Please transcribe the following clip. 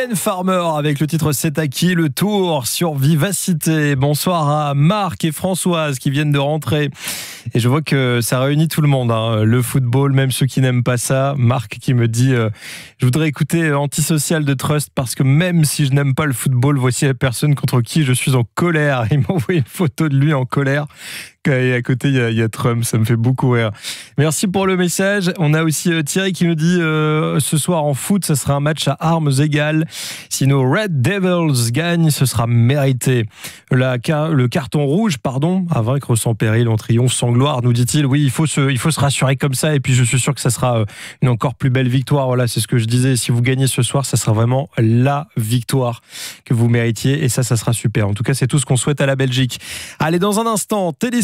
Mylène Farmer avec le titre C'est à qui le tour sur Vivacité. Bonsoir à Marc et Françoise qui viennent de rentrer. Et je vois que ça réunit tout le monde, hein. Le football, même ceux qui n'aiment pas ça. Marc qui me dit je voudrais écouter Antisocial de Trust parce que même si je n'aime pas le football, voici la personne contre qui je suis en colère. Il m'a envoyé une photo de lui en colère. Et à côté, il y a Trump, ça me fait beaucoup rire. Merci pour le message. On a aussi Thierry qui nous dit ce soir en foot, ça sera un match à armes égales. Si nos Red Devils gagnent, ce sera mérité. Le carton rouge, à vaincre sans péril, en triomphe sans gloire, nous dit-il. Oui, il faut se rassurer comme ça. Et puis je suis sûr que ça sera une encore plus belle victoire. Voilà, c'est ce que je disais. Si vous gagnez ce soir, ça sera vraiment la victoire que vous méritiez. Et ça sera super. En tout cas, c'est tout ce qu'on souhaite à la Belgique. Allez, dans un instant,